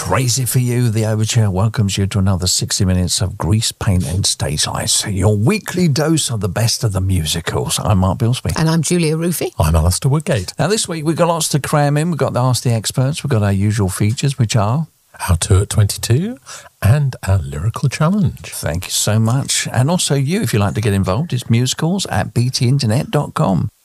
Crazy for You, the Overture welcomes you to another 60 minutes of grease paint and stage lights. Your weekly dose of the best of the musicals. I'm Mark Bilsby. And I'm Julia Roofy. I'm Alistair Woodgate. Now this week we've got lots to cram in. We've got the Ask the Experts. We've got our usual features, which are Our Tour at 22 and our Lyrical Challenge. Thank you so much. And also you, if you'd like to get involved, it's musicals@btinternet.com.